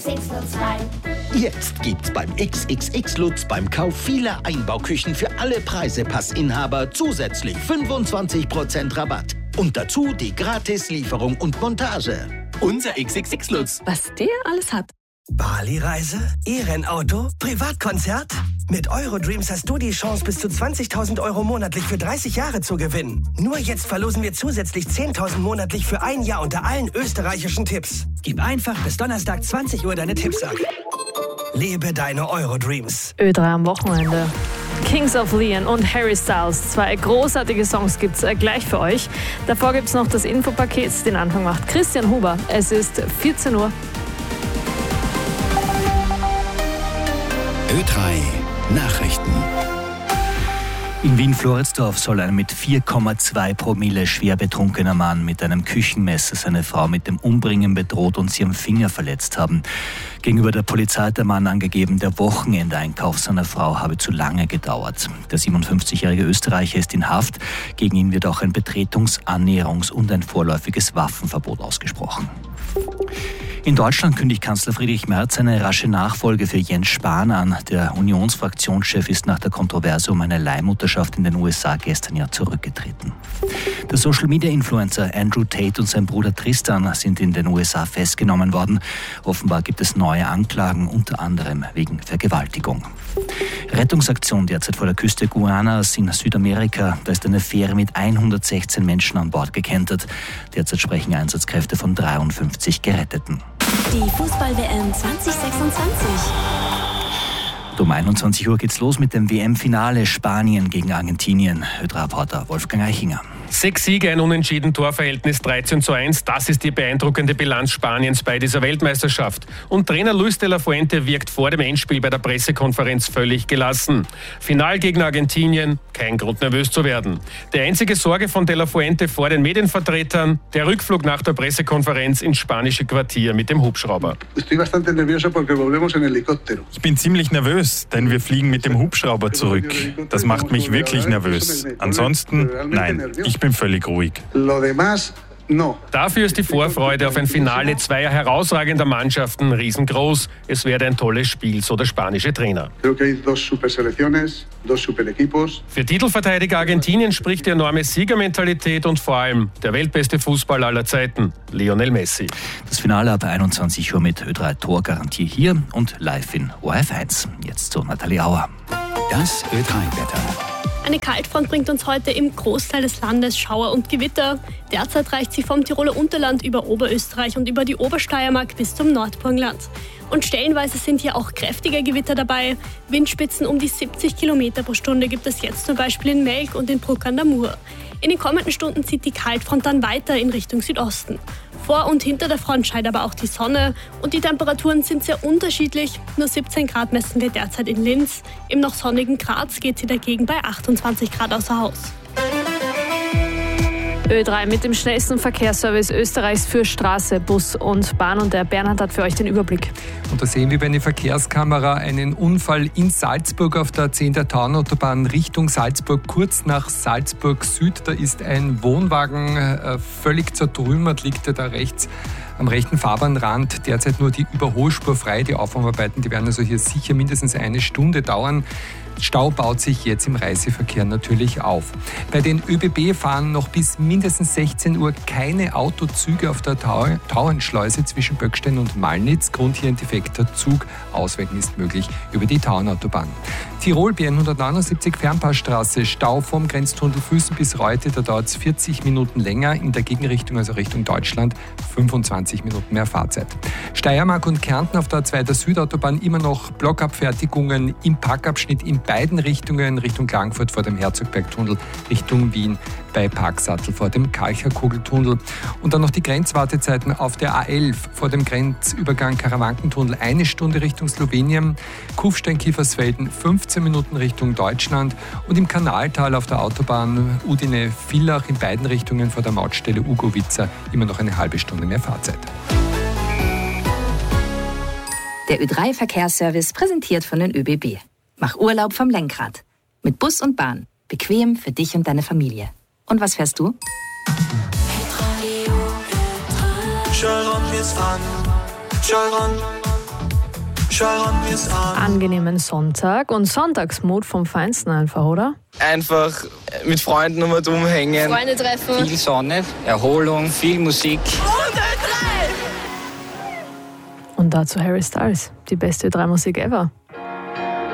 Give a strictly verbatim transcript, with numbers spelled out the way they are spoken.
X Lutz rein. Jetzt gibt's beim X X X Lutz beim Kauf vieler Einbauküchen für alle Preisepassinhaber zusätzlich fünfundzwanzig Prozent Rabatt. Und dazu die Gratis-Lieferung und Montage. Unser X X X Lutz. Was der alles hat. Bali-Reise? E-Rennauto? Privatkonzert? Mit Eurodreams hast du die Chance, bis zu zwanzigtausend Euro monatlich für dreißig Jahre zu gewinnen. Nur jetzt verlosen wir zusätzlich zehntausend monatlich für ein Jahr unter allen österreichischen Tipps. Gib einfach bis Donnerstag zwanzig Uhr deine Tipps ab. Lebe deine Eurodreams. Ö drei am Wochenende. Kings of Leon und Harry Styles. Zwei großartige Songs gibt's gleich für euch. Davor gibt's noch das Infopaket. Den Anfang macht Christian Huber. Es ist vierzehn Uhr. Ö drei Nachrichten. In Wien-Floridsdorf soll ein mit vier Komma zwei Promille schwer betrunkener Mann mit einem Küchenmesser seine Frau mit dem Umbringen bedroht und sie am Finger verletzt haben. Gegenüber der Polizei hat der Mann angegeben, der Wochenendeinkauf seiner Frau habe zu lange gedauert. Der siebenundfünfzigjährige Österreicher ist in Haft. Gegen ihn wird auch ein Betretungs-, Annäherungs- und ein vorläufiges Waffenverbot ausgesprochen. In Deutschland kündigt Kanzler Friedrich Merz eine rasche Nachfolge für Jens Spahn an. Der Unionsfraktionschef ist nach der Kontroverse um eine Leihmutterschaft in den U S A gestern ja zurückgetreten. Der Social-Media-Influencer Andrew Tate und sein Bruder Tristan sind in den U S A festgenommen worden. Offenbar gibt es neue Anklagen, unter anderem wegen Vergewaltigung. Rettungsaktion derzeit vor der Küste Guanas in Südamerika. Da ist eine Fähre mit hundertsechzehn Menschen an Bord gekentert. Derzeit sprechen Einsatzkräfte von dreiundfünfzig Geretteten. Die Fußball-W M zwanzig sechsundzwanzig. Um einundzwanzig Uhr geht's los mit dem W M-Finale Spanien gegen Argentinien. Ö drei Reporter Wolfgang Eichinger. Sechs Siege, ein unentschieden Torverhältnis dreizehn zu eins. Das ist die beeindruckende Bilanz Spaniens bei dieser Weltmeisterschaft. Und Trainer Luis de la Fuente wirkt vor dem Endspiel bei der Pressekonferenz völlig gelassen. Final gegen Argentinien, kein Grund nervös zu werden. Die einzige Sorge von de la Fuente vor den Medienvertretern, der Rückflug nach der Pressekonferenz ins spanische Quartier mit dem Hubschrauber. Ich bin ziemlich nervös, denn wir fliegen mit dem Hubschrauber zurück. Das macht mich wirklich nervös. Ansonsten, nein, ich bin völlig ruhig. Dafür ist die Vorfreude auf ein Finale zweier herausragender Mannschaften riesengroß. Es werde ein tolles Spiel, so der spanische Trainer. Für Titelverteidiger Argentinien spricht die enorme Siegermentalität und vor allem der weltbeste Fußballer aller Zeiten, Lionel Messi. Das Finale ab einundzwanzig Uhr mit Ö drei Torgarantie hier und live in O R F eins. Jetzt zu Nathalie Auer. Das Ö drei Wetter. Eine Kaltfront bringt uns heute im Großteil des Landes Schauer und Gewitter. Derzeit reicht sie vom Tiroler Unterland über Oberösterreich und über die Obersteiermark bis zum Nordburgenland. Und stellenweise sind hier auch kräftige Gewitter dabei. Windspitzen um die siebzig Kilometer pro Stunde gibt es jetzt zum Beispiel in Melk und in Bruck an der Mur. In den kommenden Stunden zieht die Kaltfront dann weiter in Richtung Südosten. Vor und hinter der Front scheint aber auch die Sonne und die Temperaturen sind sehr unterschiedlich. Nur siebzehn Grad messen wir derzeit in Linz. Im noch sonnigen Graz geht sie dagegen bei achtundzwanzig Grad außer Haus. Ö drei mit dem schnellsten Verkehrsservice Österreichs für Straße, Bus und Bahn. Und der Bernhard hat für euch den Überblick. Und da sehen wir über eine Verkehrskamera einen Unfall in Salzburg auf der zehnter Taunautobahn Richtung Salzburg, kurz nach Salzburg Süd. Da ist ein Wohnwagen äh, völlig zertrümmert, liegt er da rechts am rechten Fahrbahnrand. Derzeit nur die Überholspur frei. Die Aufräumarbeiten, die werden also hier sicher mindestens eine Stunde dauern. Stau baut sich jetzt im Reiseverkehr natürlich auf. Bei den ÖBB fahren noch bis mindestens sechzehn Uhr keine Autozüge auf der Tau- Tauernschleuse zwischen Böckstein und Malnitz. Grund hier ein defekter Zug. Ausweichen ist möglich über die Tauernautobahn. Tirol B hundertneunundsiebzig Fernpassstraße, Stau vom Grenztunnel Füssen bis Reute. Da dauert es vierzig Minuten länger. In der Gegenrichtung, also Richtung Deutschland, fünfundzwanzig Minuten mehr Fahrzeit. Steiermark und Kärnten auf der A zwei der Südautobahn immer noch Blockabfertigungen im Parkabschnitt in beiden Richtungen, Richtung Klagenfurt vor dem Herzogbergtunnel, Richtung Wien bei Parksattel vor dem Kalcher-Kugeltunnel. Und dann noch die Grenzwartezeiten auf der A elf vor dem Grenzübergang Karawankentunnel, eine Stunde Richtung Slowenien, Kufstein-Kiefersfelden, fünfzehn Minuten Richtung Deutschland und im Kanaltal auf der Autobahn Udine-Villach in beiden Richtungen vor der Mautstelle Ugovica immer noch eine halbe Stunde mehr Fahrzeit. Der Ö drei Verkehrsservice präsentiert von den ÖBB. Mach Urlaub vom Lenkrad. Mit Bus und Bahn. Bequem für dich und deine Familie. Und was fährst du? Chevron is fun. Chevron Angenehmen Sonntag und Sonntagsmut vom Feinsten einfach, oder? Einfach mit Freunden um und umhängen. Freunde treffen. Viel Sonne, Erholung, viel Musik. Und Ö drei! Und dazu Harry Styles, die beste Ö drei Musik ever.